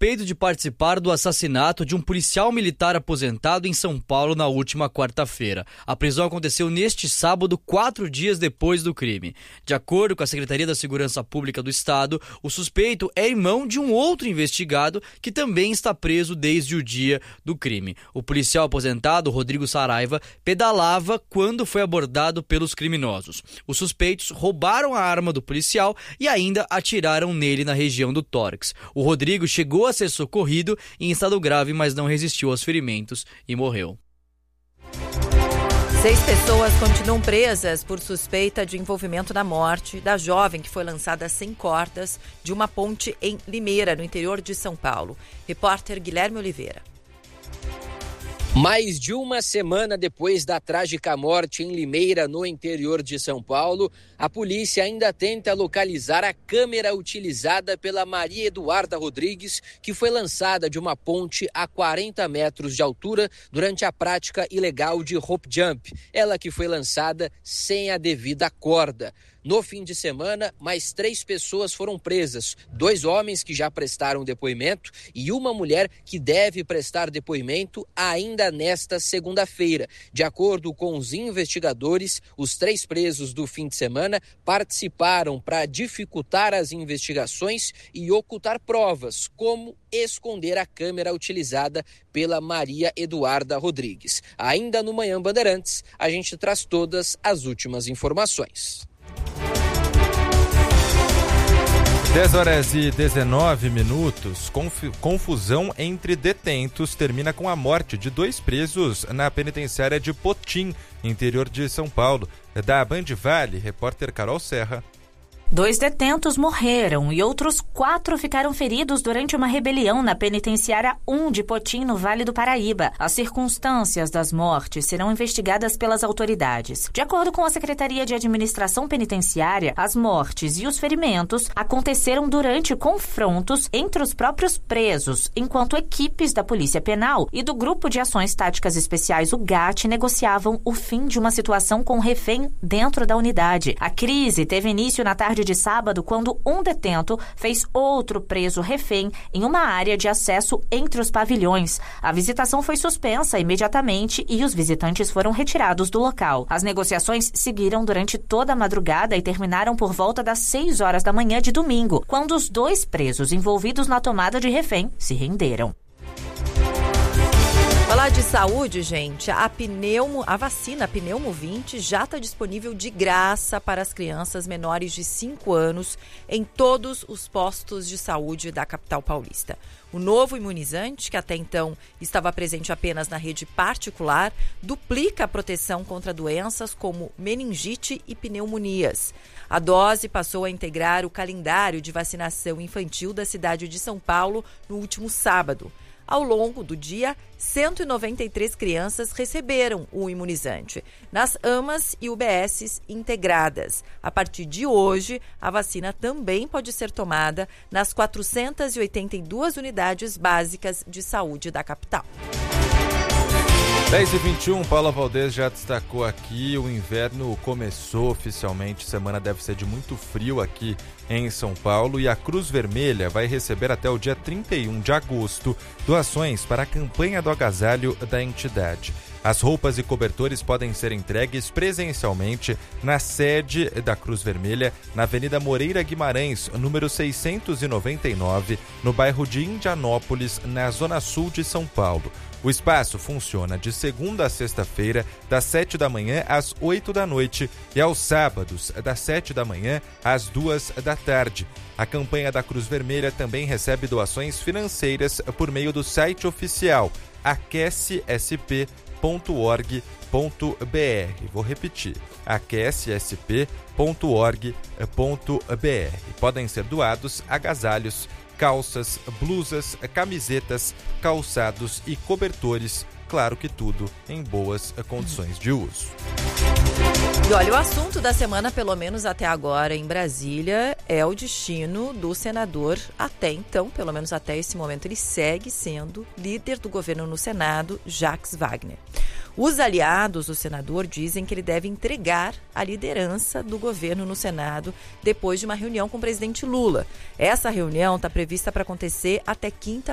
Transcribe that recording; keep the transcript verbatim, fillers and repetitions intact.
suspeito de participar do assassinato de um policial militar aposentado em São Paulo na última quarta-feira. A prisão aconteceu neste sábado, quatro dias depois do crime. De acordo com a Secretaria da Segurança Pública do Estado, o suspeito é irmão de um outro investigado que também está preso desde o dia do crime. O policial aposentado, Rodrigo Saraiva, pedalava quando foi abordado pelos criminosos. Os suspeitos roubaram a arma do policial e ainda atiraram nele na região do tórax. O Rodrigo chegou a ser socorrido em estado grave, mas não resistiu aos ferimentos e morreu. Seis pessoas continuam presas por suspeita de envolvimento na morte da jovem que foi lançada sem cordas de uma ponte em Limeira, no interior de São Paulo. Repórter Guilherme Oliveira. Mais de uma semana depois da trágica morte em Limeira, no interior de São Paulo, a polícia ainda tenta localizar a câmera utilizada pela Maria Eduarda Rodrigues, que foi lançada de uma ponte a quarenta metros de altura durante a prática ilegal de rope jump. Ela que foi lançada sem a devida corda. No fim de semana, mais três pessoas foram presas, dois homens que já prestaram depoimento e uma mulher que deve prestar depoimento ainda nesta segunda-feira. De acordo com os investigadores, os três presos do fim de semana participaram para dificultar as investigações e ocultar provas, como esconder a câmera utilizada pela Maria Eduarda Rodrigues. Ainda no Manhã Bandeirantes, a gente traz todas as últimas informações. dez horas e dezenove minutos, Conf- confusão entre detentos termina com a morte de dois presos na penitenciária de Potim, interior de São Paulo. Da Band Vale, repórter Carol Serra. Dois detentos morreram e outros quatro ficaram feridos durante uma rebelião na penitenciária um de Potim, no Vale do Paraíba. As circunstâncias das mortes serão investigadas pelas autoridades. De acordo com a Secretaria de Administração Penitenciária, as mortes e os ferimentos aconteceram durante confrontos entre os próprios presos, enquanto equipes da Polícia Penal e do Grupo de Ações Táticas Especiais, o GAT, negociavam o fim de uma situação com refém dentro da unidade. A crise teve início na tarde de sábado, quando um detento fez outro preso refém em uma área de acesso entre os pavilhões. A visitação foi suspensa imediatamente e os visitantes foram retirados do local. As negociações seguiram durante toda a madrugada e terminaram por volta das seis horas da manhã de domingo, quando os dois presos envolvidos na tomada de refém se renderam. Falar de saúde, gente, a pneumo, a vacina Pneumo vinte já está disponível de graça para as crianças menores de cinco anos em todos os postos de saúde da capital paulista. O novo imunizante, que até então estava presente apenas na rede particular, duplica a proteção contra doenças como meningite e pneumonias. A dose passou a integrar o calendário de vacinação infantil da cidade de São Paulo no último sábado. Ao longo do dia, cento e noventa e três crianças receberam o imunizante nas AMAs e U B Ss integradas. A partir de hoje, a vacina também pode ser tomada nas quatrocentas e oitenta e duas unidades básicas de saúde da capital. dez e vinte e um, Paula Valdez já destacou aqui, o inverno começou oficialmente, semana deve ser de muito frio aqui em São Paulo e a Cruz Vermelha vai receber até o dia trinta e um de agosto doações para a campanha do agasalho da entidade. As roupas e cobertores podem ser entregues presencialmente na sede da Cruz Vermelha, na Avenida Moreira Guimarães, número seiscentos e noventa e nove, no bairro de Indianópolis, na zona sul de São Paulo. O espaço funciona de segunda a sexta-feira, das sete da manhã às oito da noite e aos sábados, das sete da manhã às duas da tarde. A campanha da Cruz Vermelha também recebe doações financeiras por meio do site oficial aquece s p ponto org ponto b r. Vou repetir, aquece s p ponto org ponto b r. Podem ser doados agasalhos, calças, blusas, camisetas, calçados e cobertores, claro que tudo em boas condições de uso. E olha, o assunto da semana, pelo menos até agora em Brasília, é o destino do senador. Até então, pelo menos até esse momento, ele segue sendo líder do governo no Senado, Jacques Wagner. Os aliados do senador dizem que ele deve entregar a liderança do governo no Senado depois de uma reunião com o presidente Lula. Essa reunião está prevista para acontecer até quinta